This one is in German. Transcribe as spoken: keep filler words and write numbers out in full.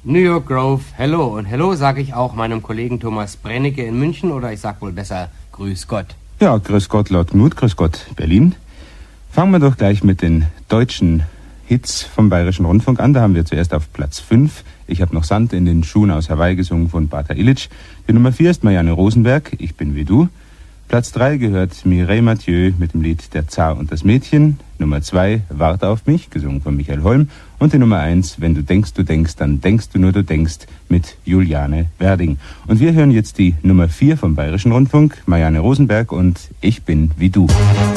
New York Grove, hello. Und hello sage ich auch meinem Kollegen Thomas Brennecke in München, oder ich sag wohl besser, grüß Gott. Ja, grüß Gott, Lord Knut, grüß Gott, Berlin. Fangen wir doch gleich mit den deutschen Hits vom Bayerischen Rundfunk an. Da haben wir zuerst auf Platz fünf. Ich habe noch Sand in den Schuhen aus Hawaii gesungen von Bata Illich. Die Nummer vier ist Marianne Rosenberg, Ich bin wie du. Platz drei gehört Mireille Mathieu mit dem Lied Der Zar und das Mädchen. Nummer zwei, Warte auf mich, gesungen von Michael Holm. Und die Nummer eins, Wenn du denkst, du denkst, dann denkst du nur, du denkst, mit Juliane Werding. Und wir hören jetzt die Nummer vier vom Bayerischen Rundfunk, Marianne Rosenberg und Ich bin wie du.